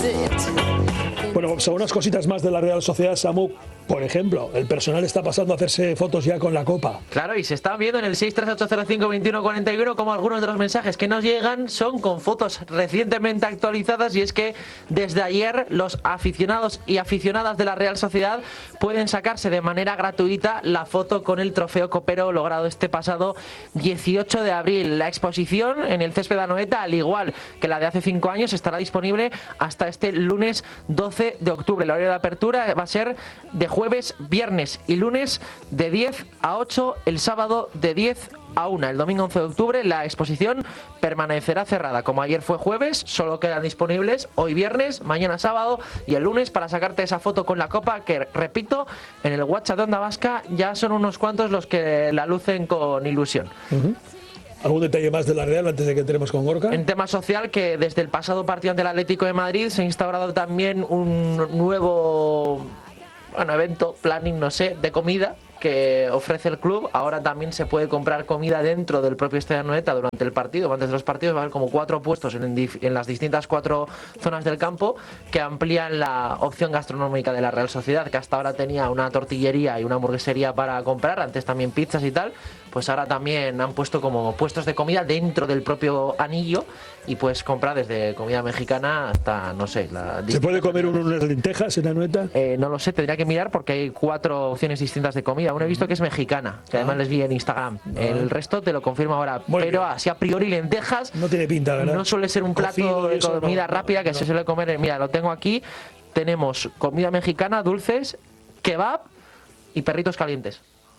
Bueno, son unas cositas más de la Real Sociedad, Samu. Por ejemplo, el personal está pasando a hacerse fotos ya con la Copa. Claro, y se está viendo en el 638052141 como algunos de los mensajes que nos llegan son con fotos recientemente actualizadas, y es que desde ayer los aficionados y aficionadas de la Real Sociedad pueden sacarse de manera gratuita la foto con el trofeo copero logrado este pasado 18 de abril. La exposición en el césped de Anoeta, al igual que la de hace 5 años, estará disponible hasta este lunes 12 de octubre. El horario de apertura va a ser de jueves, viernes y lunes de 10 a 8, el sábado de 10 a 1. El domingo 11 de octubre la exposición permanecerá cerrada. Como ayer fue jueves, solo quedan disponibles hoy viernes, mañana sábado y el lunes para sacarte esa foto con la Copa, que repito, en el WhatsApp de Onda Vasca ya son unos cuantos los que la lucen con ilusión. ¿Algún detalle más de la Real antes de que entremos con Gorka? En tema social, que desde el pasado partido ante el Atlético de Madrid se ha instaurado también un nuevo evento, planning, no sé, de comida que ofrece el club. Ahora también se puede comprar comida dentro del propio estadio de Anoeta durante el partido. Antes de los partidos va a haber como 4 puestos en las distintas 4 zonas del campo que amplían la opción gastronómica de la Real Sociedad, que hasta ahora tenía una tortillería y una hamburguesería para comprar, antes también pizzas y tal. Pues ahora también han puesto como puestos de comida dentro del propio anillo y puedes comprar desde comida mexicana hasta, no sé, ¿Se puede comer unas lentejas en Anoeta? No lo sé, tendría que mirar porque hay 4 opciones distintas de comida. Una he visto que es mexicana, que además les vi en Instagram. El resto te lo confirmo ahora. Pero así a priori lentejas no tiene pinta, ¿verdad? No suele ser un plato de comida rápida que se suele comer. Mira, lo tengo aquí. Tenemos comida mexicana, dulces, kebab y perritos calientes.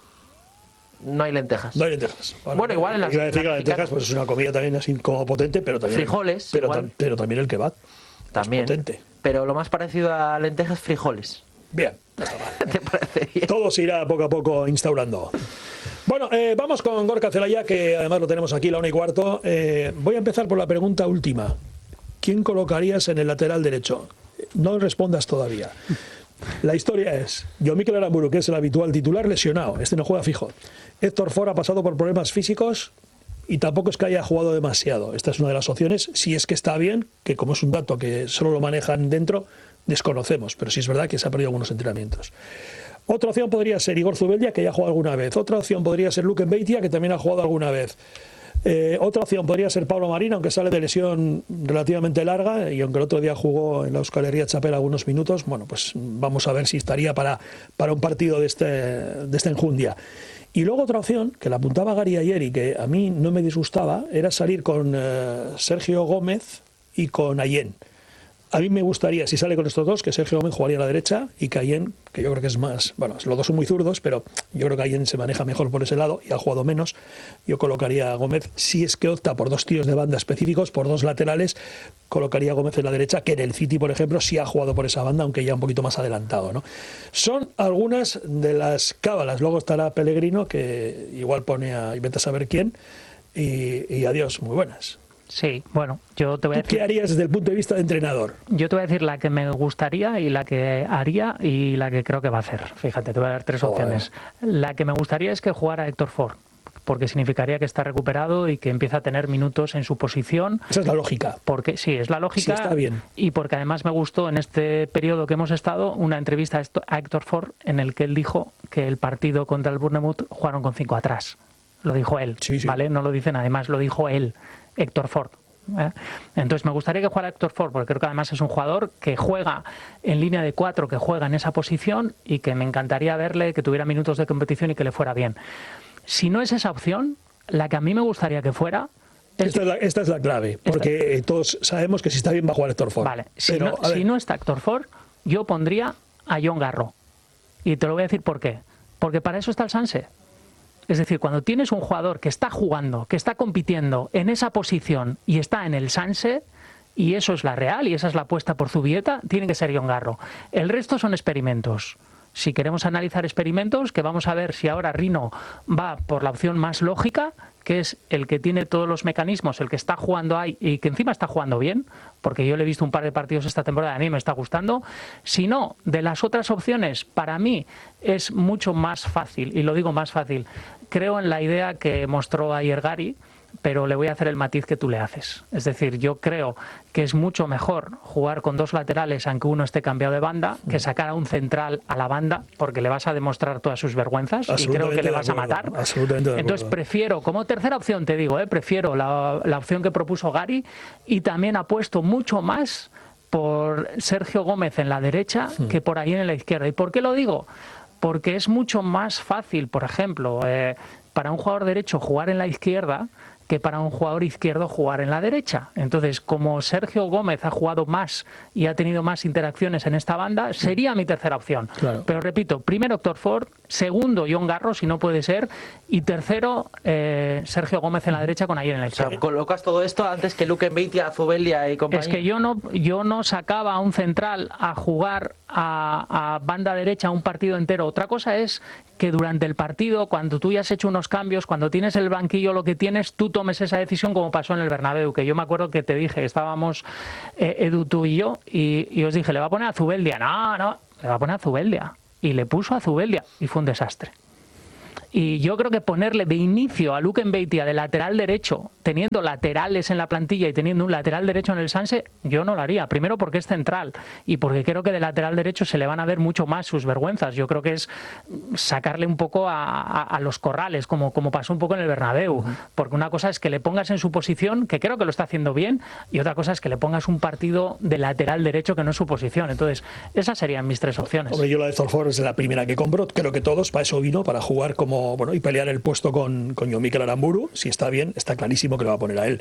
No hay lentejas. No hay lentejas. Bueno, igual en las lentejas pues es una comida también así como potente, pero también frijoles, pero también el kebab también es potente. Pero lo más parecido a lentejas, frijoles. Bien, ¿Te parece bien? Todo se irá poco a poco instaurando. Bueno, vamos con Gorka Zelaya, que además lo tenemos aquí, la 1:15. Voy a empezar por la pregunta última. ¿Quién colocarías en el lateral derecho? No respondas todavía. La historia es: Jon Mikel Aramburu, que es el habitual titular, lesionado. Este no juega fijo. Héctor Ford ha pasado por problemas físicos y tampoco es que haya jugado demasiado. Esta es una de las opciones, si es que está bien, que como es un dato que solo lo manejan dentro, desconocemos, pero sí es verdad que se ha perdido algunos entrenamientos. Otra opción podría ser Igor Zubeldia, que ya ha jugado alguna vez. Otra opción podría ser Luke Mbeitia, que también ha jugado alguna vez. Otra opción podría ser Pablo Marín, aunque sale de lesión relativamente larga, y aunque el otro día jugó en la Euskal Herria Chapel algunos minutos. Bueno, pues vamos a ver si estaría para un partido de esta enjundia. Y luego otra opción, que la apuntaba Gary ayer y que a mí no me disgustaba, era salir con Sergio Gómez y con Ayén. A mí me gustaría, si sale con estos dos, que Sergio Gómez jugaría a la derecha y que Ayén, que yo creo que es más... Bueno, los dos son muy zurdos, pero yo creo que Ayén se maneja mejor por ese lado y ha jugado menos. Yo colocaría a Gómez, si es que opta por 2 tíos de banda específicos, por 2 laterales, colocaría a Gómez en la derecha, que en el City, por ejemplo, sí ha jugado por esa banda, aunque ya un poquito más adelantado, ¿no? Son algunas de las cábalas. Luego estará Pellegrino, que igual pone a... y vete a saber quién, y adiós, muy buenas. Sí, bueno, yo te voy a decir... ¿Qué harías desde el punto de vista de entrenador? Yo te voy a decir la que me gustaría y la que haría y la que creo que va a hacer. Fíjate, te voy a dar 3 opciones. La que me gustaría es que jugara Héctor Ford, porque significaría que está recuperado y que empieza a tener minutos en su posición. Esa es la lógica. Porque sí, es la lógica. Sí, está bien. Y porque además me gustó en este periodo que hemos estado una entrevista a Héctor Ford en el que él dijo que el partido contra el Bournemouth jugaron con 5 atrás. Lo dijo él, sí. ¿Vale? No lo dice nadie más, lo dijo él. Héctor Ford. Entonces me gustaría que jugara Héctor Ford, porque creo que además es un jugador que juega en línea de 4, que juega en esa posición y que me encantaría verle, que tuviera minutos de competición y que le fuera bien. Si no es esa opción, la que a mí me gustaría que fuera... Esta es la clave, porque todos sabemos que si está bien va a jugar Héctor Ford. Vale, si no está Héctor Ford, yo pondría a Jon Garro. Y te lo voy a decir por qué. Porque para eso está el Sanse. Es decir, cuando tienes un jugador que está jugando, que está compitiendo en esa posición y está en el Sanse, y eso es la Real y esa es la apuesta por Zubieta, tiene que ser Jon Garro. El resto son experimentos. Si queremos analizar experimentos, que vamos a ver si ahora Rino va por la opción más lógica, que es el que tiene todos los mecanismos, el que está jugando ahí y que encima está jugando bien, porque yo le he visto un par de partidos esta temporada y a mí me está gustando. Si no, de las otras opciones, para mí es mucho más fácil, y lo digo más fácil, creo en la idea que mostró ayer Gary, pero le voy a hacer el matiz que tú le haces. Es decir, yo creo que es mucho mejor jugar con dos laterales aunque uno esté cambiado de banda que sacar a un central a la banda, porque le vas a demostrar todas sus vergüenzas y creo que le vas a matar. Entonces prefiero, como tercera opción te digo, prefiero la opción que propuso Gary, y también apuesto mucho más por Sergio Gómez en la derecha que por ahí en la izquierda. ¿Y por qué lo digo? Porque es mucho más fácil, por ejemplo, para un jugador derecho jugar en la izquierda que para un jugador izquierdo jugar en la derecha. Entonces, como Sergio Gómez ha jugado más y ha tenido más interacciones en esta banda, sería mi tercera opción. Claro. Pero repito, primero Héctor Ford, segundo Jon Garro, si no puede ser, y tercero Sergio Gómez en la derecha con Ayer en la izquierda. O sea, colocas todo esto antes que Luque Beitia, Zubeldia y compañía. Es que yo no sacaba a un central a jugar a banda derecha un partido entero. Otra cosa es que durante el partido, cuando tú ya has hecho unos cambios, cuando tienes el banquillo lo que tienes, tú tomes esa decisión, como pasó en el Bernabéu, que yo me acuerdo que te dije, estábamos Edu, tú y yo, y os dije, le va a poner a Zubeldia. No, le va a poner a Zubeldia. Y le puso a Zubeldia y fue un desastre. Y yo creo que ponerle de inicio a Luque Beitia de lateral derecho, teniendo laterales en la plantilla y teniendo un lateral derecho en el Sanse, yo no lo haría. Primero porque es central y porque creo que de lateral derecho se le van a ver mucho más sus vergüenzas. Yo creo que es sacarle un poco a los corrales, como pasó un poco en el Bernabéu. Porque una cosa es que le pongas en su posición, que creo que lo está haciendo bien, y otra cosa es que le pongas un partido de lateral derecho que no es su posición. Entonces, esas serían mis tres opciones. Hombre, yo la de Zorfor es la primera que compro. Creo que todos, para eso vino, para jugar como y pelear el puesto con Jon Mikel Aramburu. Si está bien, está clarísimo que lo va a poner a él.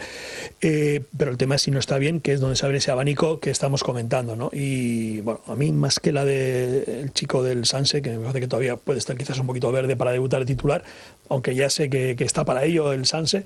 Pero el tema es si no está bien, que es donde se abre ese abanico que estamos comentando, ¿no? Y bueno, a mí más que la del chico del Sanse, que me parece que todavía puede estar quizás un poquito verde para debutar de titular, aunque ya sé que está para ello el Sanse.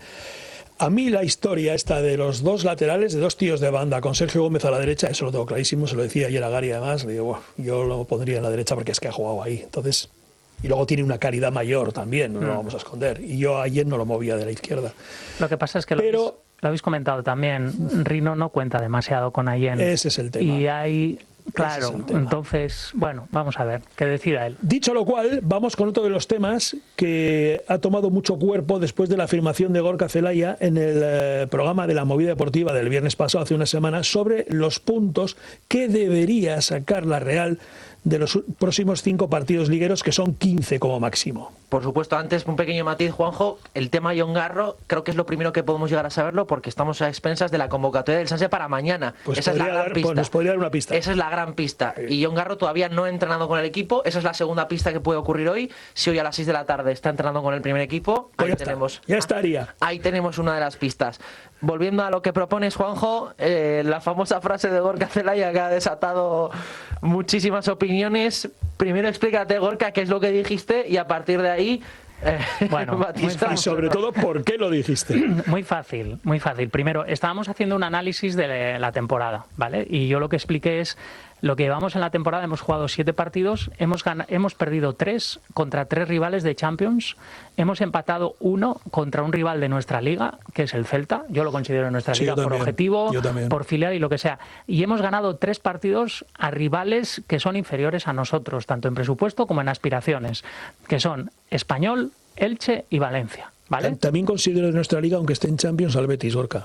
A mí la historia esta de los dos laterales, de dos tíos de banda, con Sergio Gómez a la derecha, eso lo tengo clarísimo, se lo decía ayer a Gary además, le digo, bueno, yo lo pondría en la derecha porque es que ha jugado ahí. Entonces, y luego tiene una calidad mayor también, no lo vamos a esconder. Y yo ayer no lo movía de la izquierda. Lo que pasa es que lo habéis comentado también, Rino no cuenta demasiado con Allen. Ese es el tema. Y hay... Claro, entonces, bueno, vamos a ver, que decida él. Dicho lo cual, vamos con otro de los temas que ha tomado mucho cuerpo después de la afirmación de Gorka Zelaya en el programa de la Movida Deportiva del viernes pasado, hace una semana, sobre los puntos que debería sacar la Real de los próximos 5 partidos ligueros, que son 15 como máximo. Por supuesto, antes un pequeño matiz, Juanjo, el tema Jon Garro creo que es lo primero que podemos llegar a saberlo porque estamos a expensas de la convocatoria del Sanse para mañana. Pues esa es la gran pista. Nos podría dar una pista. Esa es la gran pista. Y Jon Garro todavía no ha entrenado con el equipo. Esa es la segunda pista que puede ocurrir hoy. Si hoy a las 6 de la tarde está entrenando con el primer equipo, pues ahí tenemos. Ya estaría. Ahí tenemos una de las pistas. Volviendo a lo que propones, Juanjo, la famosa frase de Gorka Zelaya que ha desatado muchísimas opiniones. Primero explícate, Gorka, qué es lo que dijiste y a partir de ahí... Bueno, y sobre todo, ¿por qué lo dijiste? Muy fácil, muy fácil. Primero, estábamos haciendo un análisis de la temporada, ¿vale? Y yo lo que expliqué es lo que llevamos en la temporada. Hemos jugado 7 partidos, hemos perdido 3 contra 3 rivales de Champions, hemos empatado 1 contra un rival de nuestra liga, que es el Celta. Yo lo considero nuestra liga por objetivo, por filial y lo que sea. Y hemos ganado 3 partidos a rivales que son inferiores a nosotros, tanto en presupuesto como en aspiraciones, que son Español, Elche y Valencia, ¿vale? También considero de nuestra liga, aunque esté en Champions, al Betis, Gorka.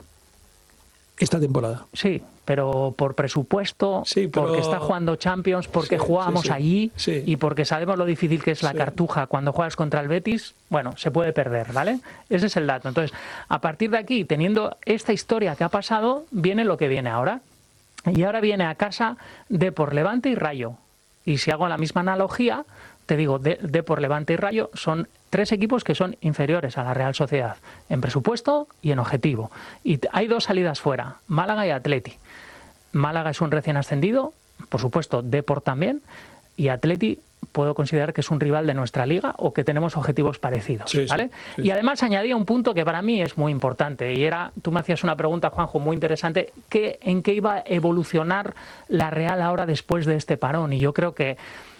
Esta temporada. Sí, pero por presupuesto, porque está jugando Champions, porque jugábamos allí y porque sabemos lo difícil que es la cartuja cuando juegas contra el Betis, bueno, se puede perder, ¿vale? Ese es el dato. Entonces, a partir de aquí, teniendo esta historia que ha pasado, viene lo que viene ahora. Y ahora viene a casa Depor, Levante y Rayo. Y si hago la misma analogía, te digo, Depor, Levante y Rayo son 3 equipos que son inferiores a la Real Sociedad en presupuesto y en objetivo. Y hay 2 salidas fuera, Málaga y Atleti. Málaga es un recién ascendido, por supuesto, Depor también, y Atleti puedo considerar que es un rival de nuestra liga o que tenemos objetivos parecidos, ¿vale? Y además añadía un punto que para mí es muy importante, y era, tú me hacías una pregunta, Juanjo, muy interesante, ¿en qué iba a evolucionar la Real ahora después de este parón? Y yo creo que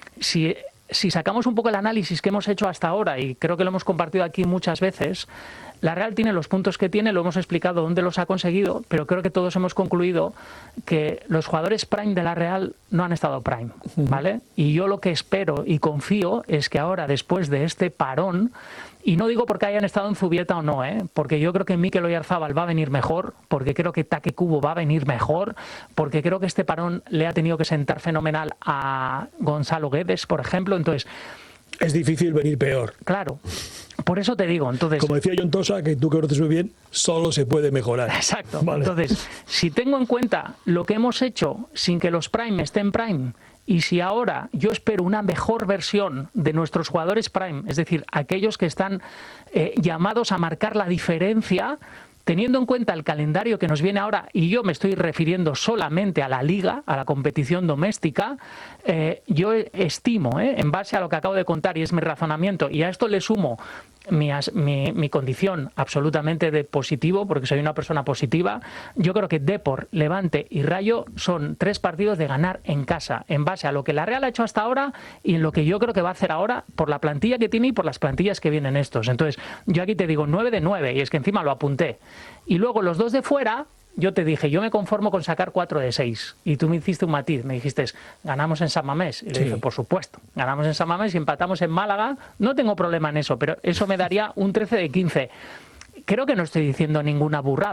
si sacamos un poco el análisis que hemos hecho hasta ahora, y creo que lo hemos compartido aquí muchas veces, la Real tiene los puntos que tiene, lo hemos explicado dónde los ha conseguido, pero creo que todos hemos concluido que los jugadores prime de la Real no han estado prime, ¿vale? Y yo lo que espero y confío es que ahora, después de este parón, Y no digo porque hayan estado en Zubieta o no, porque yo creo que Mikel Oyarzabal va a venir mejor, porque creo que Take Kubo va a venir mejor, porque creo que este parón le ha tenido que sentar fenomenal a Gonzalo Guedes, por ejemplo. Entonces, es difícil venir peor. Claro, por eso te digo. Entonces, como decía John Tosa, que tú que conoces muy bien, solo se puede mejorar. Exacto. Vale. Entonces, si tengo en cuenta lo que hemos hecho sin que los Prime estén Prime, y si ahora yo espero una mejor versión de nuestros jugadores Prime, es decir, aquellos que están llamados a marcar la diferencia, teniendo en cuenta el calendario que nos viene ahora, y yo me estoy refiriendo solamente a la Liga, a la competición doméstica, yo estimo, en base a lo que acabo de contar, y es mi razonamiento, y a esto le sumo mi condición absolutamente de positivo, porque soy una persona positiva, yo creo que Depor, Levante y Rayo son 3 partidos de ganar en casa, en base a lo que la Real ha hecho hasta ahora y en lo que yo creo que va a hacer ahora por la plantilla que tiene y por las plantillas que vienen estos. Entonces, yo aquí te digo 9 de 9, y es que encima lo apunté. Y luego los 2 de fuera, yo te dije, yo me conformo con sacar 4 de 6. Y tú me hiciste un matiz, me dijiste, ganamos en San Mamés. Y le dije, por supuesto, ganamos en San Mamés y empatamos en Málaga. No tengo problema en eso, pero eso me daría un 13 de 15. Creo que no estoy diciendo ninguna burrada.